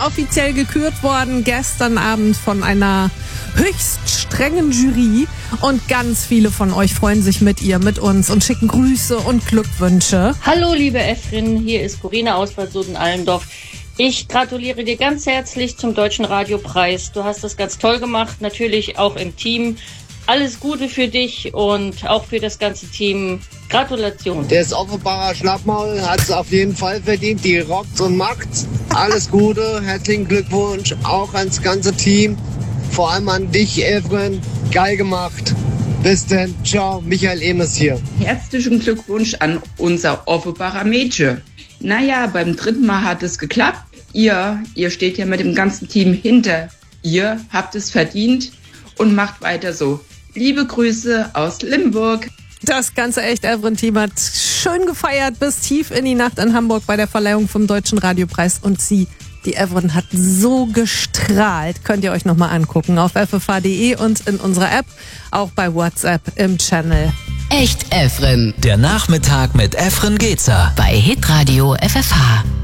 offiziell gekürt worden gestern Abend von einer höchst strengen Jury. Und ganz viele von euch freuen sich mit ihr, mit uns und schicken Grüße und Glückwünsche. Hallo liebe Efrin, hier ist Corinna aus Bad Soden-Allendorf. Ich gratuliere dir ganz herzlich zum Deutschen Radiopreis. Du hast das ganz toll gemacht, natürlich auch im Team. Alles Gute für dich und auch für das ganze Team. Gratulation. Das Offenbarer Schlappmaul hat es auf jeden Fall verdient. Die rockt und macht's. Alles Gute, herzlichen Glückwunsch auch ans ganze Team. Vor allem an dich, Efren. Geil gemacht. Bis denn. Ciao, Michael Emes hier. Herzlichen Glückwunsch an unser Offenbarer Mädchen. Naja, beim dritten Mal hat es geklappt. Ihr steht ja mit dem ganzen Team hinter. Ihr habt es verdient und macht weiter so. Liebe Grüße aus Limburg. Das ganze Echt-Efren-Team hat schön gefeiert bis tief in die Nacht in Hamburg bei der Verleihung vom Deutschen Radiopreis. Und sie, die Efren, hat so gestrahlt. Könnt ihr euch nochmal angucken auf ffh.de und in unserer App, auch bei WhatsApp im Channel. Echt Efren. Der Nachmittag mit Efren Gezer Bei Hitradio FFH.